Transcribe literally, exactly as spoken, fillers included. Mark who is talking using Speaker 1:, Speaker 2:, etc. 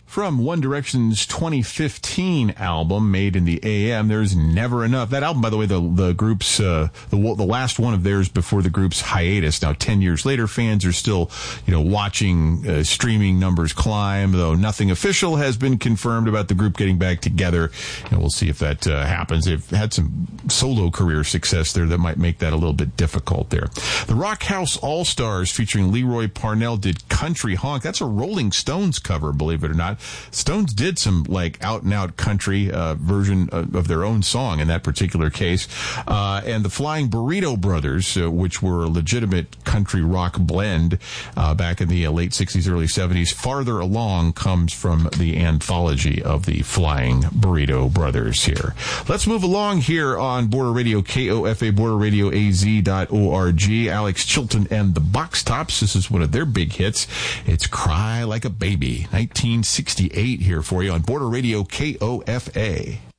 Speaker 1: From One Direction's twenty fifteen album, Made in the A M, There's Never Enough. That album, by the way, the the group's, uh, the the last one of theirs before the group's hiatus. Now, ten years later, fans are still, you know, watching uh, streaming numbers climb, though nothing official has been confirmed about the group getting back together. And we'll see if that uh, happens. They've had some solo career success there that might make that a little bit difficult there. The Rock House All-Stars featuring Leroy Parnell did Country Honk. That's a Rolling Stones cover, believe it or not. Stones did some like out and out country uh, version of, of their own song in that particular case. Uh, and the Flying Burrito Brothers, uh, which were a legitimate country rock blend uh, back in the uh, late sixties, early seventies, Farther Along comes from the anthology of the Flying Burrito Brothers here. Let's move along here on Border Radio, K O F A, border radio a z dot org. Alex Chilton and the Box Tops. This is one of their big hits. It's Cry Like a Baby, nineteen sixty-eight here for you on Border Radio, K O F A.